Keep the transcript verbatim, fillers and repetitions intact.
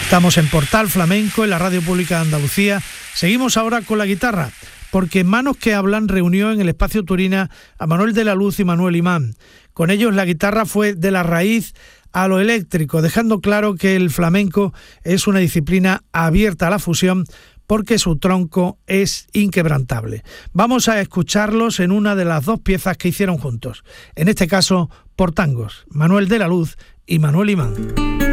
Estamos en Portal Flamenco, en la Radio Pública de Andalucía. Seguimos ahora con la guitarra, porque Manos que Hablan reunió en el Espacio Turina a Manuel de la Luz y Manuel Imán. Con ellos la guitarra fue de la raíz a lo eléctrico, dejando claro que el flamenco es una disciplina abierta a la fusión porque su tronco es inquebrantable. Vamos a escucharlos en una de las dos piezas que hicieron juntos, en este caso por tangos, Manuel de la Luz y Manuel Imán.